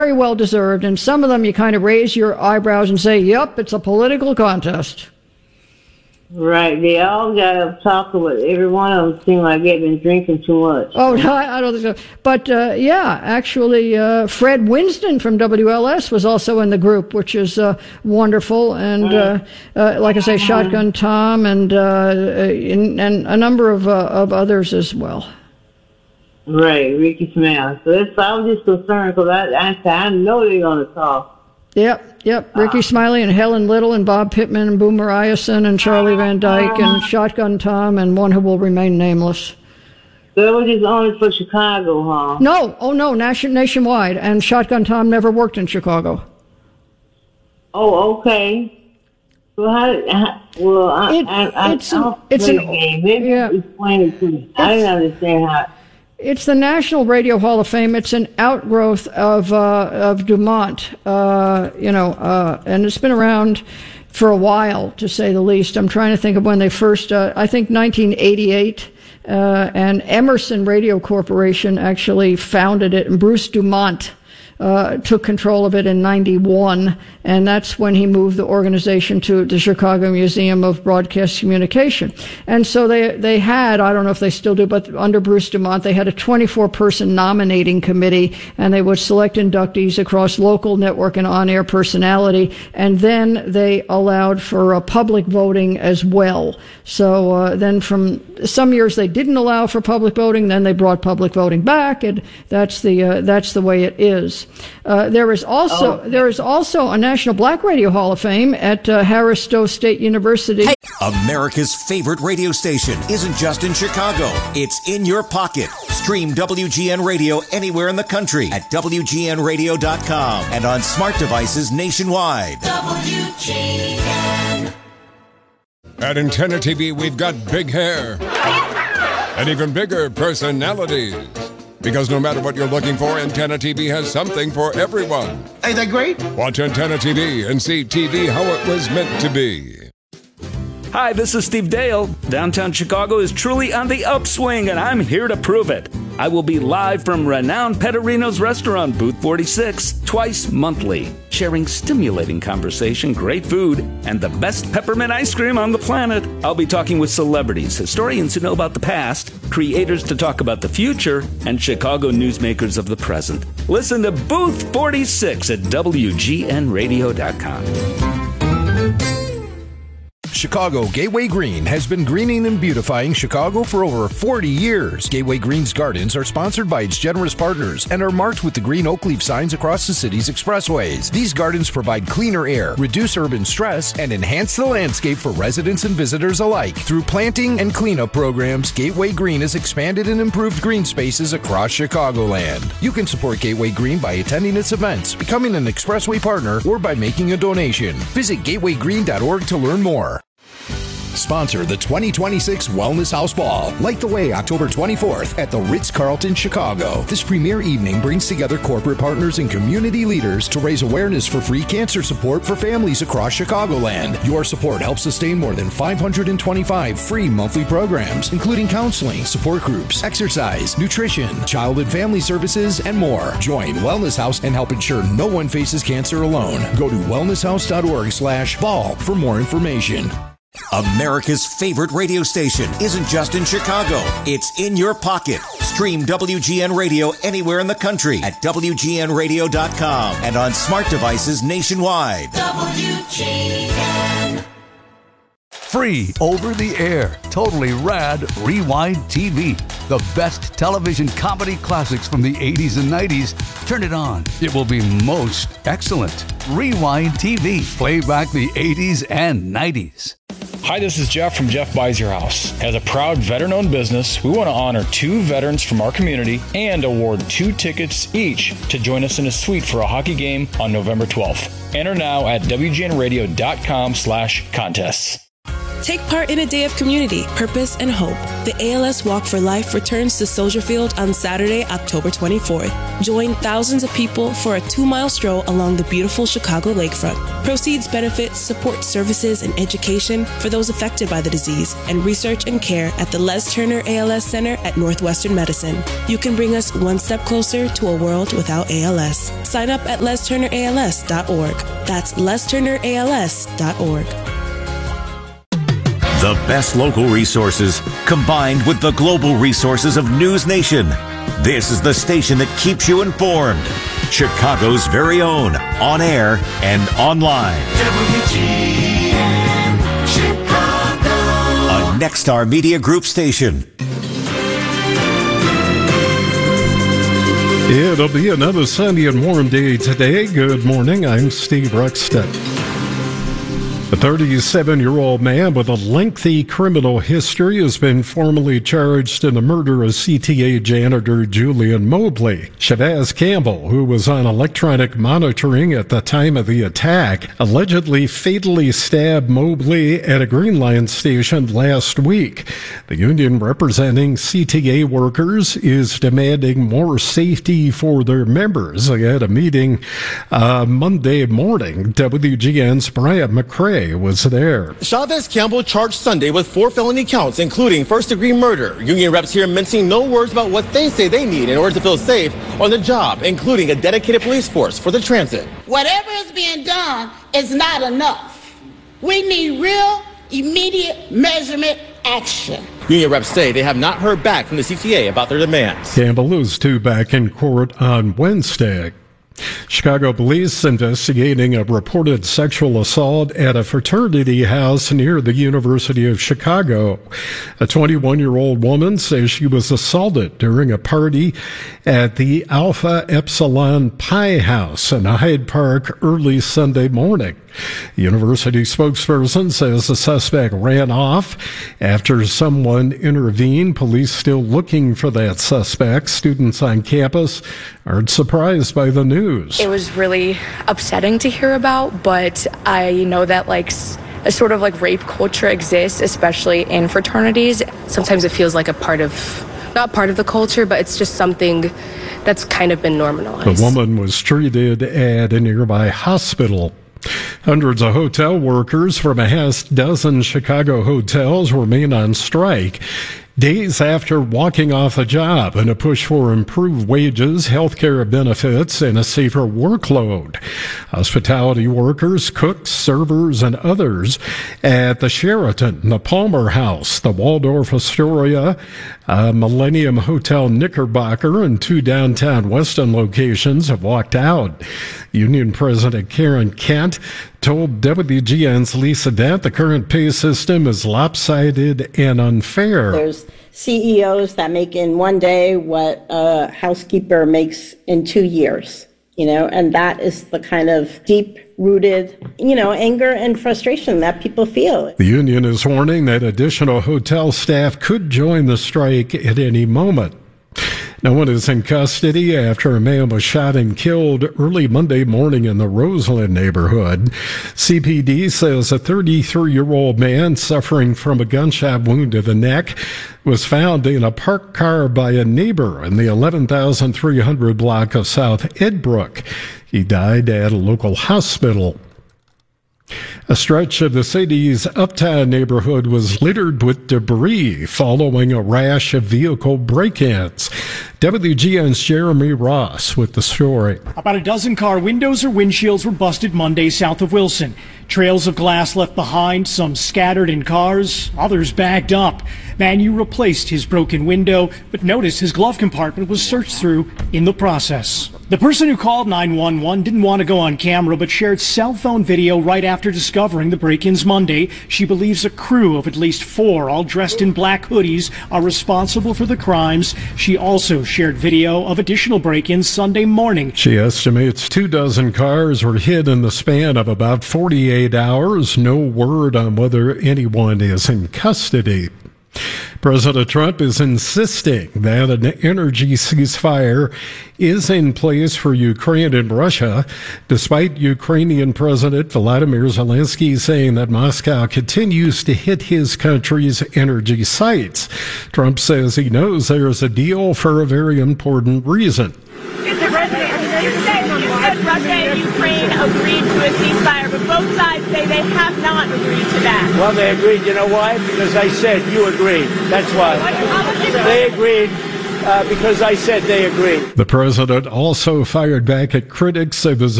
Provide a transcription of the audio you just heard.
very well deserved. And some of them you kind of raise your eyebrows and say, yep, it's a political contest. Right. They all got up talking, but every one of them seemed like they've been drinking too much. Oh, no, I don't think so. But, actually, Fred Winston from WLS was also in the group, which is wonderful. And, like I say, Shotgun Tom and a number of others as well. Right, Ricky Smile. So I was just concerned because I know they're going to talk. Yep. Ricky Smiley and Helen Little and Bob Pittman and Boomer Esiason and Charlie Van Dyke and Shotgun Tom and one who will remain nameless. So it was just only for Chicago, huh? No, nationwide. And Shotgun Tom never worked in Chicago. Oh, okay. So it's a game. Maybe explain it to me. I didn't understand how. It's the National Radio Hall of Fame. It's an outgrowth of Dumont, and it's been around for a while, to say the least. I'm trying to think of when they first, I think 1988, and Emerson Radio Corporation actually founded it, and Bruce Dumont took control of it in 91, and that's when he moved the organization to the Chicago Museum of Broadcast Communication. And so they had, I don't know if they still do, but under Bruce Dumont, they had a 24-person nominating committee, and they would select inductees across local, network, and on-air personality, and then they allowed for public voting as well. So then from some years they didn't allow for public voting, then they brought public voting back, and that's the way it is. There is also a National Black Radio Hall of Fame at Harris Stowe State University. America's favorite radio station isn't just in Chicago. It's in your pocket. Stream WGN Radio anywhere in the country at WGNradio.com and on smart devices nationwide. WGN. At Antenna TV, we've got big hair and even bigger personalities. Because no matter what you're looking for, Antenna TV has something for everyone. Ain't that great? Watch Antenna TV and see TV how it was meant to be. Hi, this is Steve Dale. Downtown Chicago is truly on the upswing, and I'm here to prove it. I will be live from renowned Pecorino's restaurant, Booth 46, twice monthly, sharing stimulating conversation, great food, and the best peppermint ice cream on the planet. I'll be talking with celebrities, historians who know about the past, creators to talk about the future, and Chicago newsmakers of the present. Listen to Booth 46 at WGNradio.com. Chicago Gateway Green has been greening and beautifying Chicago for over 40 years. Gateway Green's gardens are sponsored by its generous partners and are marked with the green oak leaf signs across the city's expressways. These gardens provide cleaner air, reduce urban stress, and enhance the landscape for residents and visitors alike. Through planting and cleanup programs, Gateway Green has expanded and improved green spaces across Chicagoland. You can support Gateway Green by attending its events, becoming an expressway partner, or by making a donation. Visit gatewaygreen.org to learn more. Sponsor the 2026 Wellness House Ball. Light the way October 24th at the Ritz-Carlton, Chicago. This premier evening brings together corporate partners and community leaders to raise awareness for free cancer support for families across Chicagoland. Your support helps sustain more than 525 free monthly programs, including counseling, support groups, exercise, nutrition, child and family services, and more. Join Wellness House and help ensure no one faces cancer alone. Go to wellnesshouse.org/ball for more information. America's favorite radio station isn't just in Chicago. It's in your pocket. Stream WGN Radio anywhere in the country at WGNradio.com and on smart devices nationwide. WGN. Free over the air, totally rad Rewind TV. The best television comedy classics from the 80s and 90s. Turn it on. It will be most excellent. Rewind TV. Play back the 80s and 90s. Hi, this is Jeff from Jeff Buys Your House. As a proud veteran-owned business, we want to honor 2 veterans from our community and award 2 tickets each to join us in a suite for a hockey game on November 12th. Enter now at WGNradio.com/contests. Take part in a day of community, purpose, and hope. The ALS Walk for Life returns to Soldier Field on Saturday, October 24th. Join thousands of people for a 2-mile stroll along the beautiful Chicago lakefront. Proceeds benefit support services and education for those affected by the disease and research and care at the Les Turner ALS Center at Northwestern Medicine. You can bring us one step closer to a world without ALS. Sign up at lesturnерals.org. That's lesturnерals.org. The best local resources combined with the global resources of News Nation. This is the station that keeps you informed. Chicago's very own, on air and online. WGN Chicago. A Nexstar Media Group station. It'll be another sunny and warm day today. Good morning. I'm Steve Ruxton. A 37-year-old man with a lengthy criminal history has been formally charged in the murder of CTA janitor Julian Mobley. Shabazz Campbell, who was on electronic monitoring at the time of the attack, allegedly fatally stabbed Mobley at a Green Line station last week. The union representing CTA workers is demanding more safety for their members. They had a meeting Monday morning. WGN's Brian McCrae was there. Shabazz Campbell charged Sunday with 4 felony counts, including first-degree murder. Union reps here mincing no words about what they say they need in order to feel safe on the job, including a dedicated police force for the transit. Whatever is being done is not enough. We need real, immediate measurement action. Union reps say they have not heard back from the CTA about their demands. Campbell is due back in court on Wednesday. Chicago police investigating a reported sexual assault at a fraternity house near the University of Chicago. A 21-year-old woman says she was assaulted during a party at the Alpha Epsilon Pi House in Hyde Park early Sunday morning. The university spokesperson says the suspect ran off after someone intervened. Police still looking for that suspect. Students on campus aren't surprised by the news. It was really upsetting to hear about, but I know that a sort of rape culture exists, especially in fraternities. Sometimes it feels like not part of the culture, but it's just something that's kind of been normalized. The woman was treated at a nearby hospital. Hundreds of hotel workers from a half dozen Chicago hotels remain on strike days after walking off a job in a push for improved wages, health care benefits, and a safer workload. Hospitality workers, cooks, servers, and others at the Sheraton, the Palmer House, the Waldorf Astoria, Millennium Hotel Knickerbocker, and 2 downtown Weston locations have walked out. Union President Karen Kent told WGN's Lisa Dent the current pay system is lopsided and unfair. There's CEOs that make in one day what a housekeeper makes in 2 years, and that is the kind of deep-rooted, anger and frustration that people feel. The union is warning that additional hotel staff could join the strike at any moment. No one is in custody after a man was shot and killed early Monday morning in the Roseland neighborhood. CPD says a 33-year-old man suffering from a gunshot wound to the neck was found in a parked car by a neighbor in the 11,300 block of South Edbrook. He died at a local hospital. A stretch of the city's Uptown neighborhood was littered with debris following a rash of vehicle break-ins. WGN's Jeremy Ross with the story. About a dozen car windows or windshields were busted Monday south of Wilson. Trails of glass left behind, some scattered in cars, others bagged up. Manu replaced his broken window, but noticed his glove compartment was searched through in the process. The person who called 911 didn't want to go on camera, but shared cell phone video right after discovering the break-ins Monday. She believes a crew of at least 4, all dressed in black hoodies, are responsible for the crimes. She also shared video of additional break-ins Sunday morning. She estimates 24 cars were hit in the span of about 48 hours. No word on whether anyone is in custody. President Trump is insisting that an energy ceasefire is in place for Ukraine and Russia, despite Ukrainian President Vladimir Zelensky saying that Moscow continues to hit his country's energy sites. Trump says he knows there's a deal for a very important reason. Mr. President, you said Russia and Ukraine agreed to a ceasefire, but both sides say they have not agreed to that. Well, they agreed. You know why? Because I said you agreed. That's why. They agreed because I said they agreed. The president also fired back at critics of his